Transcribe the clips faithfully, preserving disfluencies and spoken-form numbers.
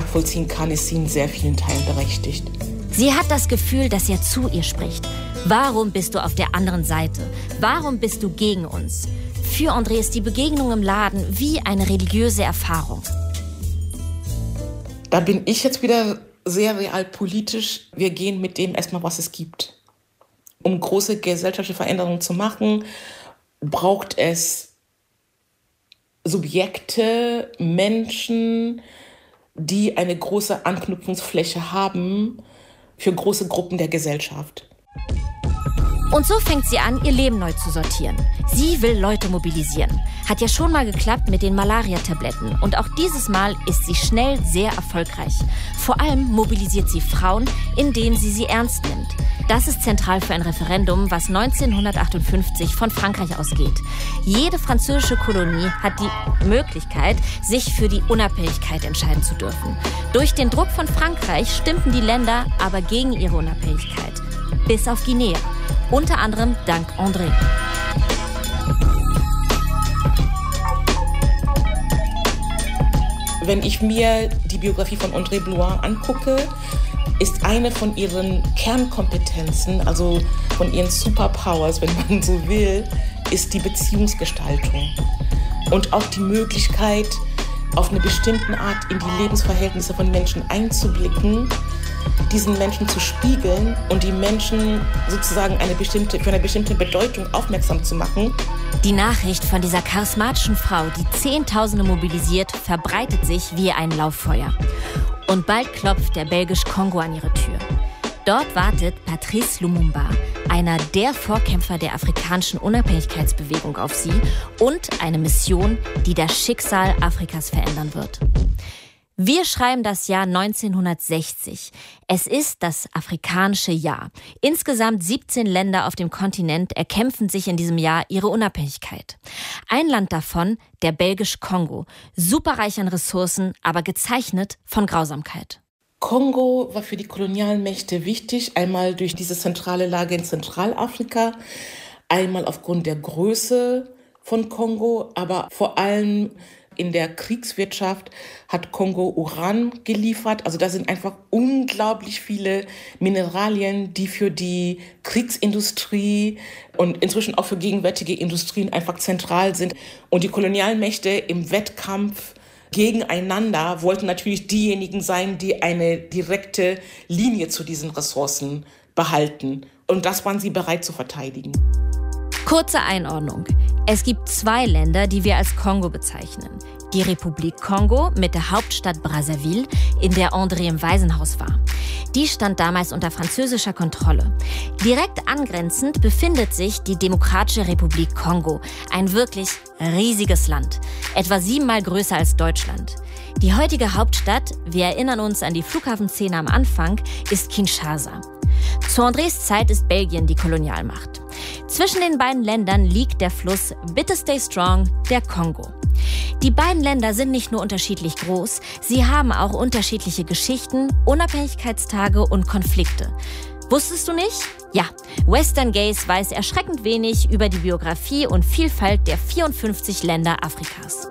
nachvollziehen kann, ist sie in sehr vielen Teilen berechtigt. Sie hat das Gefühl, dass er zu ihr spricht. Warum bist du auf der anderen Seite? Warum bist du gegen uns? Für André ist die Begegnung im Laden wie eine religiöse Erfahrung. Da bin ich jetzt wieder sehr realpolitisch. Wir gehen mit dem erstmal, was es gibt. Um große gesellschaftliche Veränderungen zu machen, braucht es Subjekte, Menschen, die eine große Anknüpfungsfläche haben für große Gruppen der Gesellschaft. Und so fängt sie an, ihr Leben neu zu sortieren. Sie will Leute mobilisieren. Hat ja schon mal geklappt mit den Malaria-Tabletten. Und auch dieses Mal ist sie schnell sehr erfolgreich. Vor allem mobilisiert sie Frauen, indem sie sie ernst nimmt. Das ist zentral für ein Referendum, was neunzehnhundertachtundfünfzig von Frankreich ausgeht. Jede französische Kolonie hat die Möglichkeit, sich für die Unabhängigkeit entscheiden zu dürfen. Durch den Druck von Frankreich stimmten die Länder aber gegen ihre Unabhängigkeit. Bis auf Guinea. Unter anderem dank André. Wenn ich mir die Biografie von André Blois angucke, ist eine von ihren Kernkompetenzen, also von ihren Superpowers, wenn man so will, ist die Beziehungsgestaltung. Und auch die Möglichkeit, auf eine bestimmte Art in die Lebensverhältnisse von Menschen einzublicken, diesen Menschen zu spiegeln und die Menschen sozusagen eine bestimmte, für eine bestimmte Bedeutung aufmerksam zu machen. Die Nachricht von dieser charismatischen Frau, die Zehntausende mobilisiert, verbreitet sich wie ein Lauffeuer. Und bald klopft der Belgisch-Kongo an ihre Tür. Dort wartet Patrice Lumumba, einer der Vorkämpfer der afrikanischen Unabhängigkeitsbewegung, auf sie und eine Mission, die das Schicksal Afrikas verändern wird. Wir schreiben das Jahr neunzehnhundertsechzig. Es ist das afrikanische Jahr. Insgesamt siebzehn Länder auf dem Kontinent erkämpfen sich in diesem Jahr ihre Unabhängigkeit. Ein Land davon, der Belgisch-Kongo, superreich an Ressourcen, aber gezeichnet von Grausamkeit. Kongo war für die kolonialen Mächte wichtig, einmal durch diese zentrale Lage in Zentralafrika, einmal aufgrund der Größe von Kongo, aber vor allem in der Kriegswirtschaft hat Kongo Uran geliefert. Also da sind einfach unglaublich viele Mineralien, die für die Kriegsindustrie und inzwischen auch für gegenwärtige Industrien einfach zentral sind. Und die kolonialen Mächte im Wettkampf gegeneinander wollten natürlich diejenigen sein, die eine direkte Linie zu diesen Ressourcen behalten. Und das waren sie bereit zu verteidigen. Kurze Einordnung. Es gibt zwei Länder, die wir als Kongo bezeichnen. Die Republik Kongo mit der Hauptstadt Brazzaville, in der André im Waisenhaus war. Die stand damals unter französischer Kontrolle. Direkt angrenzend befindet sich die Demokratische Republik Kongo, ein wirklich riesiges Land, etwa siebenmal größer als Deutschland. Die heutige Hauptstadt, wir erinnern uns an die Flughafenszene am Anfang, ist Kinshasa. Zu Andrés Zeit ist Belgien die Kolonialmacht. Zwischen den beiden Ländern liegt der Fluss Bitte Stay Strong, der Kongo. Die beiden Länder sind nicht nur unterschiedlich groß, sie haben auch unterschiedliche Geschichten, Unabhängigkeitstage und Konflikte. Wusstest du nicht? Ja, Western Gaze weiß erschreckend wenig über die Biografie und Vielfalt der vierundfünfzig Länder Afrikas.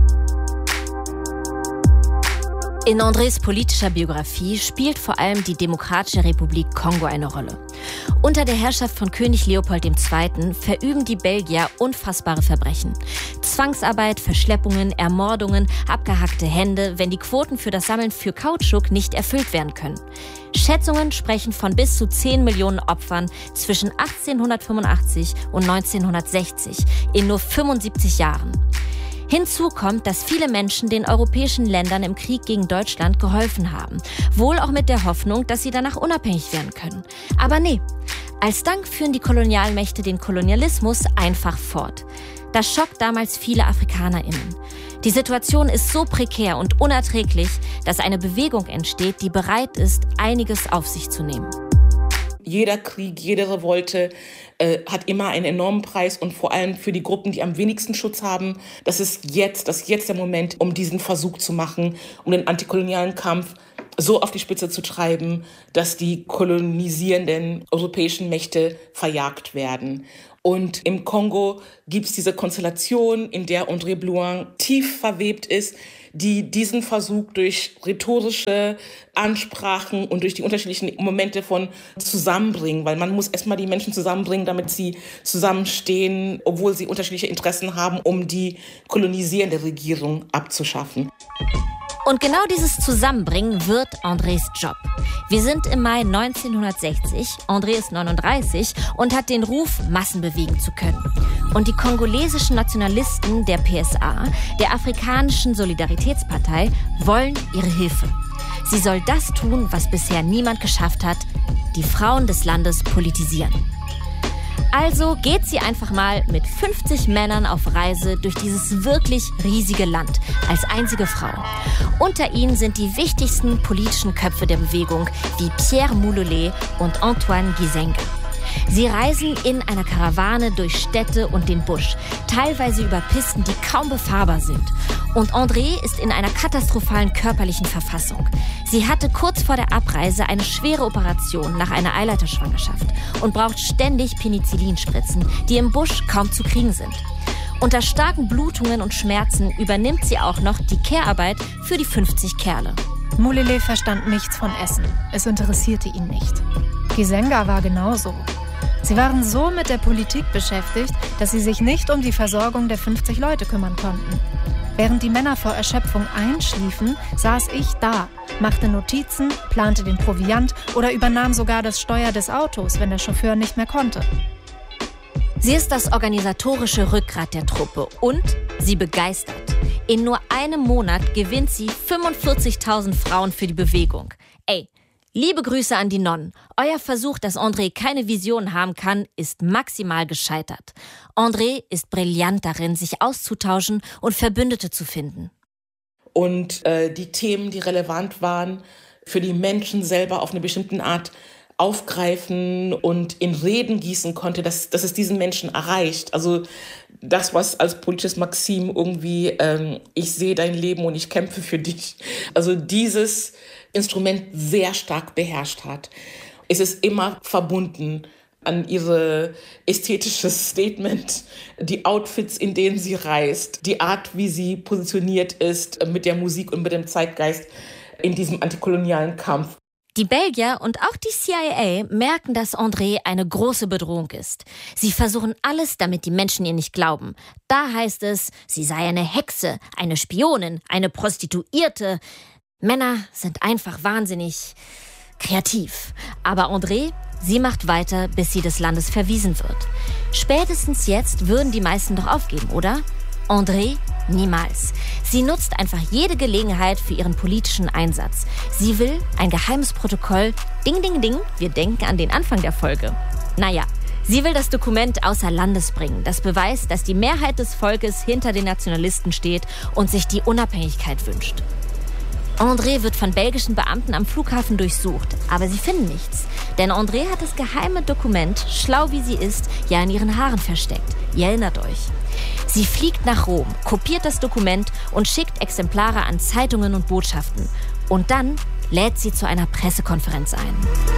In Andrés politischer Biografie spielt vor allem die Demokratische Republik Kongo eine Rolle. Unter der Herrschaft von König Leopold der Zweite. verüben die Belgier unfassbare Verbrechen. Zwangsarbeit, Verschleppungen, Ermordungen, abgehackte Hände, wenn die Quoten für das Sammeln für Kautschuk nicht erfüllt werden können. Schätzungen sprechen von bis zu zehn Millionen Opfern zwischen achtzehnhundertfünfundachtzig und neunzehnhundertsechzig in nur fünfundsiebzig Jahren. Hinzu kommt, dass viele Menschen den europäischen Ländern im Krieg gegen Deutschland geholfen haben. Wohl auch mit der Hoffnung, dass sie danach unabhängig werden können. Aber nee, als Dank führen die Kolonialmächte den Kolonialismus einfach fort. Das schockt damals viele AfrikanerInnen. Die Situation ist so prekär und unerträglich, dass eine Bewegung entsteht, die bereit ist, einiges auf sich zu nehmen. Jeder Krieg, jede Revolte äh, hat immer einen enormen Preis und vor allem für die Gruppen, die am wenigsten Schutz haben. Das ist jetzt, das ist jetzt der Moment, um diesen Versuch zu machen, um den antikolonialen Kampf so auf die Spitze zu treiben, dass die kolonisierenden europäischen Mächte verjagt werden. Und im Kongo gibt es diese Konstellation, in der André Blois tief verwebt ist, die diesen Versuch durch rhetorische Ansprachen und durch die unterschiedlichen Momente von zusammenbringen, weil man muss erstmal die Menschen zusammenbringen, damit sie zusammenstehen, obwohl sie unterschiedliche Interessen haben, um die kolonisierende Regierung abzuschaffen. Und genau dieses Zusammenbringen wird Andrés Job. Wir sind im Mai neunzehnhundertsechzig, André ist neununddreißig und hat den Ruf, Massen bewegen zu können. Und die kongolesischen Nationalisten der P S A, der Afrikanischen Solidaritätspartei, wollen ihre Hilfe. Sie soll das tun, was bisher niemand geschafft hat, die Frauen des Landes politisieren. Also geht sie einfach mal mit fünfzig Männern auf Reise durch dieses wirklich riesige Land als einzige Frau. Unter ihnen sind die wichtigsten politischen Köpfe der Bewegung wie Pierre Moulolet und Antoine Gizenga. Sie reisen in einer Karawane durch Städte und den Busch, teilweise über Pisten, die kaum befahrbar sind. Und André ist in einer katastrophalen körperlichen Verfassung. Sie hatte kurz vor der Abreise eine schwere Operation nach einer Eileiterschwangerschaft und braucht ständig Penicillinspritzen, die im Busch kaum zu kriegen sind. Unter starken Blutungen und Schmerzen übernimmt sie auch noch die Care-Arbeit für die fünfzig Kerle. Moulolet verstand nichts von Essen. Es interessierte ihn nicht. Gizenga war genauso. Sie waren so mit der Politik beschäftigt, dass sie sich nicht um die Versorgung der fünfzig Leute kümmern konnten. Während die Männer vor Erschöpfung einschliefen, saß ich da, machte Notizen, plante den Proviant oder übernahm sogar das Steuer des Autos, wenn der Chauffeur nicht mehr konnte. Sie ist das organisatorische Rückgrat der Truppe und sie begeistert. In nur einem Monat gewinnt sie fünfundvierzigtausend Frauen für die Bewegung. Ey, liebe Grüße an die Nonnen. Euer Versuch, dass André keine Vision haben kann, ist maximal gescheitert. André ist brillant darin, sich auszutauschen und Verbündete zu finden. Und äh, die Themen, die relevant waren, für die Menschen selber auf eine bestimmte Art aufgreifen und in Reden gießen konnte, dass, dass es diesen Menschen erreicht. Also das, was als politisches Maxim irgendwie, ähm, ich sehe dein Leben und ich kämpfe für dich. Also dieses Instrument sehr stark beherrscht hat. Es ist immer verbunden an ihre ästhetisches Statement, die Outfits, in denen sie reist, die Art, wie sie positioniert ist mit der Musik und mit dem Zeitgeist in diesem antikolonialen Kampf. Die Belgier und auch die C I A merken, dass André eine große Bedrohung ist. Sie versuchen alles, damit die Menschen ihr nicht glauben. Da heißt es, sie sei eine Hexe, eine Spionin, eine Prostituierte. Männer sind einfach wahnsinnig kreativ. Aber André, sie macht weiter, bis sie des Landes verwiesen wird. Spätestens jetzt würden die meisten doch aufgeben, oder? André niemals. Sie nutzt einfach jede Gelegenheit für ihren politischen Einsatz. Sie will ein geheimes Protokoll. Ding, ding, ding. Wir denken an den Anfang der Folge. Naja, sie will das Dokument außer Landes bringen. Das beweist, dass die Mehrheit des Volkes hinter den Nationalisten steht und sich die Unabhängigkeit wünscht. André wird von belgischen Beamten am Flughafen durchsucht, aber sie finden nichts. Denn André hat das geheime Dokument, schlau wie sie ist, ja in ihren Haaren versteckt. Ihr erinnert euch. Sie fliegt nach Rom, kopiert das Dokument und schickt Exemplare an Zeitungen und Botschaften. Und dann lädt sie zu einer Pressekonferenz ein.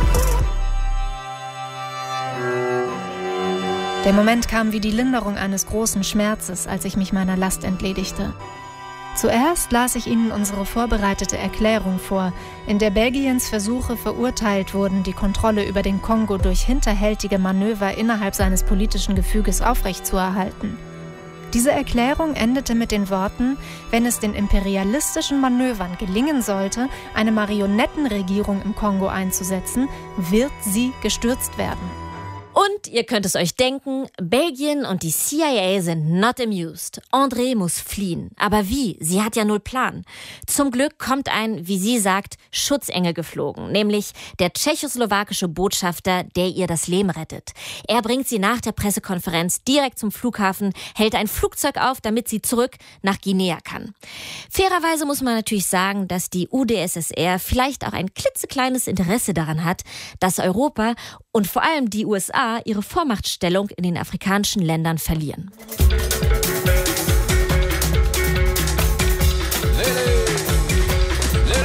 Der Moment kam wie die Linderung eines großen Schmerzes, als ich mich meiner Last entledigte. Zuerst las ich Ihnen unsere vorbereitete Erklärung vor, in der Belgiens Versuche verurteilt wurden, die Kontrolle über den Kongo durch hinterhältige Manöver innerhalb seines politischen Gefüges aufrechtzuerhalten. Diese Erklärung endete mit den Worten, wenn es den imperialistischen Manövern gelingen sollte, eine Marionettenregierung im Kongo einzusetzen, wird sie gestürzt werden. Und ihr könnt es euch denken, Belgien und die C I A sind not amused. André muss fliehen. Aber wie? Sie hat ja null Plan. Zum Glück kommt ein, wie sie sagt, Schutzengel geflogen. Nämlich der tschechoslowakische Botschafter, der ihr das Leben rettet. Er bringt sie nach der Pressekonferenz direkt zum Flughafen, hält ein Flugzeug auf, damit sie zurück nach Guinea kann. Fairerweise muss man natürlich sagen, dass die U d S S R vielleicht auch ein klitzekleines Interesse daran hat, dass Europa und vor allem die U S A ihre Vormachtstellung in den afrikanischen Ländern verlieren.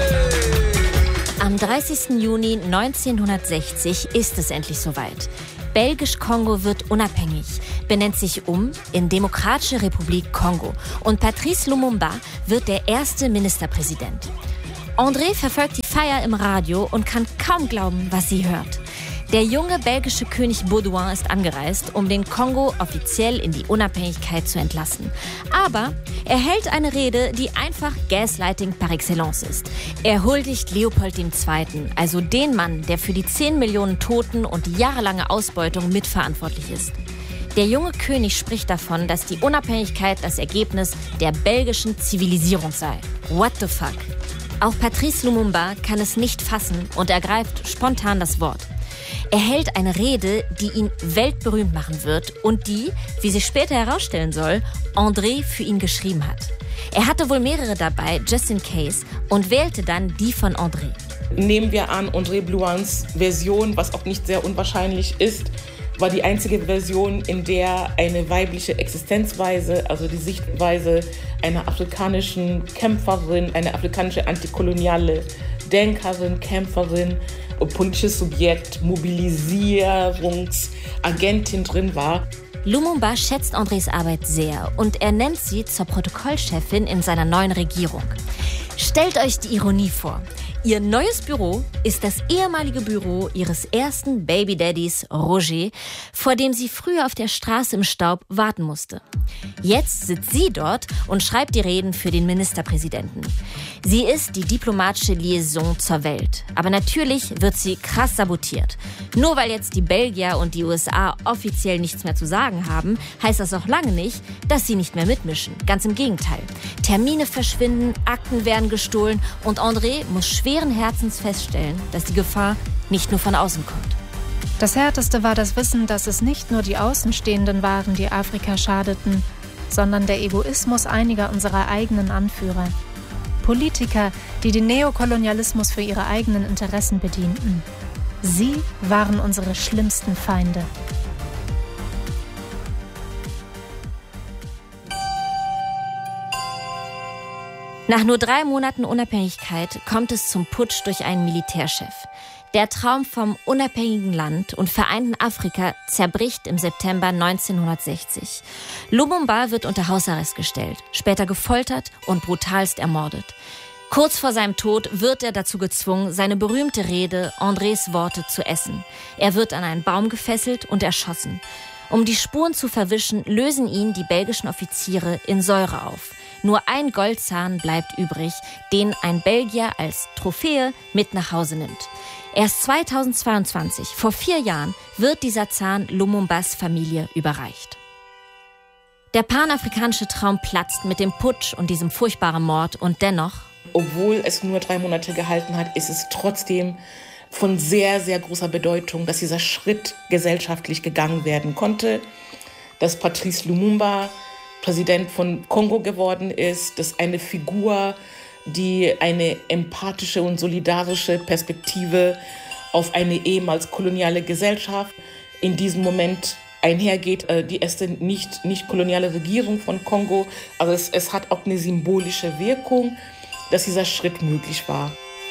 Am dreißigsten Juni neunzehnhundertsechzig ist es endlich soweit. Belgisch-Kongo wird unabhängig, benennt sich um in Demokratische Republik Kongo und Patrice Lumumba wird der erste Ministerpräsident. André verfolgt die Feier im Radio und kann kaum glauben, was sie hört. Der junge belgische König Baudouin ist angereist, um den Kongo offiziell in die Unabhängigkeit zu entlassen. Aber er hält eine Rede, die einfach Gaslighting par excellence ist. Er huldigt Leopold der Zweite., also den Mann, der für die zehn Millionen Toten und die jahrelange Ausbeutung mitverantwortlich ist. Der junge König spricht davon, dass die Unabhängigkeit das Ergebnis der belgischen Zivilisierung sei. What the fuck? Auch Patrice Lumumba kann es nicht fassen und ergreift spontan das Wort. Er hält eine Rede, die ihn weltberühmt machen wird und die, wie sich später herausstellen soll, André für ihn geschrieben hat. Er hatte wohl mehrere dabei, just in case, und wählte dann die von André. Nehmen wir an, André Blouins Version, was auch nicht sehr unwahrscheinlich ist, war die einzige Version, in der eine weibliche Existenzweise, also die Sichtweise einer afrikanischen Kämpferin, eine afrikanische antikoloniale Denkerin, Kämpferin, politisches Subjekt, Mobilisierungsagentin drin war. Lumumba schätzt Andrés Arbeit sehr und er nennt sie zur Protokollchefin in seiner neuen Regierung. Stellt euch die Ironie vor. Ihr neues Büro ist das ehemalige Büro ihres ersten Baby-Daddys Roger, vor dem sie früher auf der Straße im Staub warten musste. Jetzt sitzt sie dort und schreibt die Reden für den Ministerpräsidenten. Sie ist die diplomatische Liaison zur Welt. Aber natürlich wird sie krass sabotiert. Nur weil jetzt die Belgier und die U S A offiziell nichts mehr zu sagen haben, heißt das auch lange nicht, dass sie nicht mehr mitmischen. Ganz im Gegenteil. Termine verschwinden, Akten werden gestohlen und André muss schweren Herzens feststellen, dass die Gefahr nicht nur von außen kommt. Das Härteste war das Wissen, dass es nicht nur die Außenstehenden waren, die Afrika schadeten, sondern der Egoismus einiger unserer eigenen Anführer. Politiker, die den Neokolonialismus für ihre eigenen Interessen bedienten. Sie waren unsere schlimmsten Feinde. Nach nur drei Monaten Unabhängigkeit kommt es zum Putsch durch einen Militärchef. Der Traum vom unabhängigen Land und vereinten Afrika zerbricht im September neunzehnhundertsechzig. Lumumba wird unter Hausarrest gestellt, später gefoltert und brutalst ermordet. Kurz vor seinem Tod wird er dazu gezwungen, seine berühmte Rede Andrés Worte zu essen. Er wird an einen Baum gefesselt und erschossen. Um die Spuren zu verwischen, lösen ihn die belgischen Offiziere in Säure auf. Nur ein Goldzahn bleibt übrig, den ein Belgier als Trophäe mit nach Hause nimmt. Erst zweitausendzweiundzwanzig, vor vier Jahren, wird dieser Zahn Lumumbas Familie überreicht. Der panafrikanische Traum platzt mit dem Putsch und diesem furchtbaren Mord und dennoch... Obwohl es nur drei Monate gehalten hat, ist es trotzdem von sehr, sehr großer Bedeutung, dass dieser Schritt gesellschaftlich gegangen werden konnte, dass Patrice Lumumba Präsident von Kongo geworden ist, dass eine Figur, die eine empathische und solidarische Perspektive auf eine ehemals koloniale Gesellschaft in diesem Moment einhergeht, die erste nicht, nicht koloniale Regierung von Kongo. Also es, es hat auch eine symbolische Wirkung, dass dieser Schritt möglich war.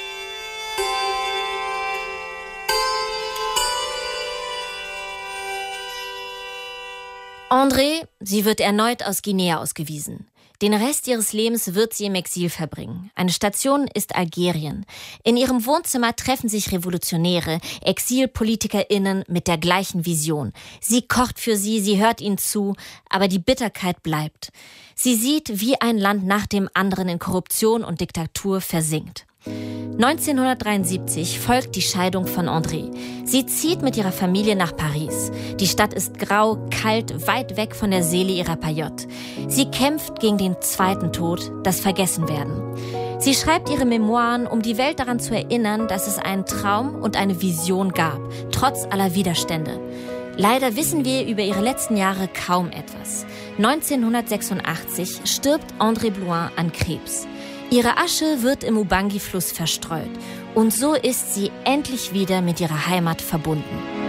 André, sie wird erneut aus Guinea ausgewiesen. Den Rest ihres Lebens wird sie im Exil verbringen. Eine Station ist Algerien. In ihrem Wohnzimmer treffen sich Revolutionäre, ExilpolitikerInnen mit der gleichen Vision. Sie kocht für sie, sie hört ihnen zu, aber die Bitterkeit bleibt. Sie sieht, wie ein Land nach dem anderen in Korruption und Diktatur versinkt. neunzehnhundertdreiundsiebzig folgt die Scheidung von André. Sie zieht mit ihrer Familie nach Paris. Die Stadt ist grau, kalt, weit weg von der Seele ihrer Payotte. Sie kämpft gegen den zweiten Tod, das Vergessenwerden. Sie schreibt ihre Memoiren, um die Welt daran zu erinnern, dass es einen Traum und eine Vision gab, trotz aller Widerstände. Leider wissen wir über ihre letzten Jahre kaum etwas. neunzehnhundertsechsundachtzig stirbt André Blouin an Krebs. Ihre Asche wird im Ubangi-Fluss verstreut und so ist sie endlich wieder mit ihrer Heimat verbunden.